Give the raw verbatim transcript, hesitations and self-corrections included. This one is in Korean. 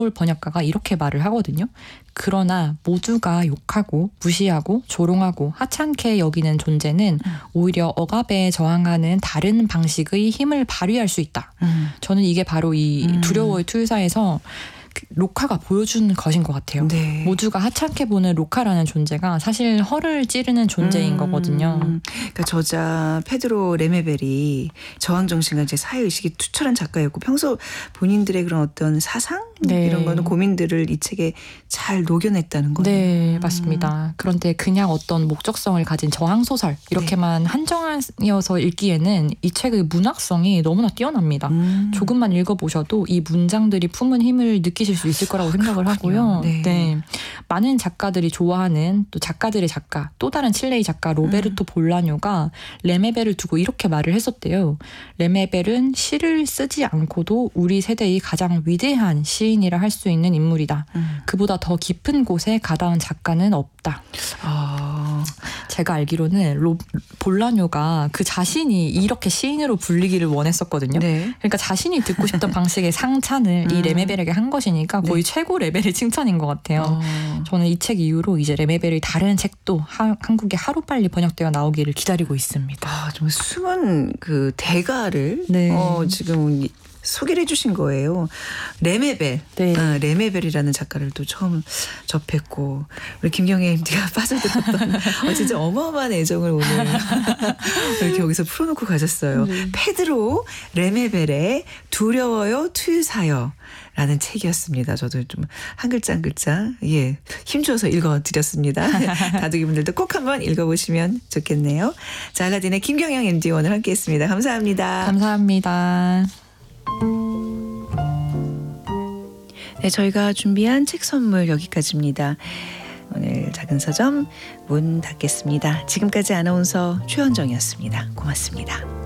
번역가가 이렇게 말을 하거든요. 그러나 모두가 욕하고 무시하고 조롱하고 하찮게 여기는 존재는 음. 오히려 억압에 저항하는 다른 방식의 힘을 발휘할 수 있다. 음. 저는 이게 바로 이 음. 두려워의 투유사에서 로카가 보여준 것인 것 같아요. 네. 모두가 하찮게 보는 로카라는 존재가 사실 허를 찌르는 존재인 음, 거거든요. 그러니까 저자 페드로 레메벨이 저항정신과 이제 사회의식이 투철한 작가였고 평소 본인들의 그런 어떤 사상 네. 이런 거는 고민들을 이 책에 잘 녹여냈다는 거예요. 네, 맞습니다. 음. 그런데 그냥 어떤 목적성을 가진 저항소설 이렇게만 네. 한정하여서 읽기에는 이 책의 문학성이 너무나 뛰어납니다. 음. 조금만 읽어보셔도 이 문장들이 품은 힘을 느끼실 수 있을 거라고 생각을 하고요. 네. 네. 많은 작가들이 좋아하는 또 작가들의 작가, 또 다른 칠레의 작가 로베르토 음. 볼라뇨가 레메벨을 두고 이렇게 말을 했었대요. 레메벨은 시를 쓰지 않고도 우리 세대의 가장 위대한 시인이라 할 수 있는 인물이다. 음. 그보다 더 깊은 곳에 가닿은 작가는 없다. 아. 제가 알기로는 로, 볼라뇨가 그 자신이 이렇게 시인으로 불리기를 원했었거든요. 네. 그러니까 자신이 듣고 싶던 방식의 상찬을 음. 이 레메벨에게 한 것이니까 거의 네. 최고 레벨의 칭찬인 것 같아요. 어. 저는 이 책 이후로 이제 레메벨의 다른 책도 하, 한국에 하루빨리 번역되어 나오기를 기다리고 있습니다. 아, 정말 숨은 그 대가를 네. 어, 지금 소개를 해주신 거예요. 레메벨, 네. 아, 레메벨이라는 작가를 또 처음 접했고 우리 김경애 엠디가 빠져들었던 어, 진짜 어마어마한 애정을 오늘 이렇게 여기서 풀어놓고 가셨어요. 네. 페드로 레메벨의 두려워요 투유사요 라는 책이었습니다. 저도 좀 한 글자 한 글자 예 힘줘서 읽어드렸습니다. 다독이분들도 꼭 한번 읽어보시면 좋겠네요. 자, 알라딘의 김경영 엠디 오늘 함께했습니다. 감사합니다. 감사합니다. 네, 저희가 준비한 책 선물 여기까지입니다. 오늘 작은 서점 문 닫겠습니다. 지금까지 아나운서 최현정이었습니다. 고맙습니다.